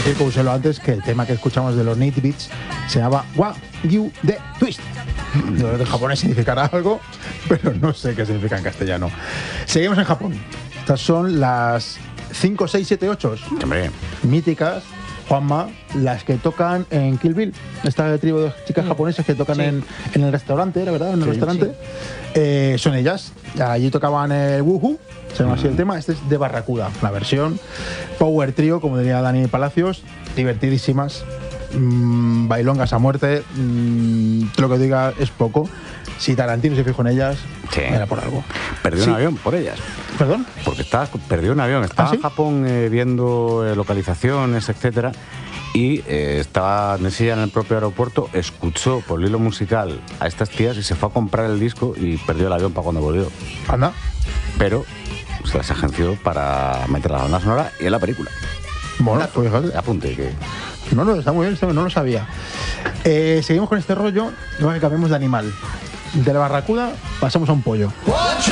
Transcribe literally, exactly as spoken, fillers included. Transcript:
decir, como usé lo antes, que el tema que escuchamos de los Nightbeats se llama Wa Gyu de Twist. No sé, en japonés significará algo, pero no sé qué significa en castellano. Seguimos en Japón. Estas son las cinco, seis, siete, ocho Hombre. míticas, Juanma, las que tocan en Kill Bill. Esta tribu de chicas japonesas que tocan Sí. en, en el restaurante, ¿era verdad? En el Sí, restaurante. sí. Eh, son ellas. Allí tocaban el Woohoo, se llama así el tema. Este es de Barracuda, la versión Power Trio, como diría Dani Palacios. Divertidísimas. Mmm, bailongas a muerte. Mmm, lo que diga es poco. Si Tarantino se fijó en ellas, Sí. era por algo. Perdió Sí. un avión por ellas. ¿Perdón? Porque estaba, perdió un avión. Estaba ¿Ah, sí? en Japón eh, viendo eh, localizaciones, etcétera. Y eh, estaba Nesilla en el propio aeropuerto, escuchó por el hilo musical a estas tías y se fue a comprar el disco y perdió el avión para cuando volvió. Anda. Pero se las agenció para meter la banda sonora y en la película. Bueno, pues fíjate. Apunte que... No, no, está muy bien, está muy bien, no lo sabía. Eh, seguimos con este rollo, luego que cambiemos de animal. De la barracuda pasamos a un pollo. Watch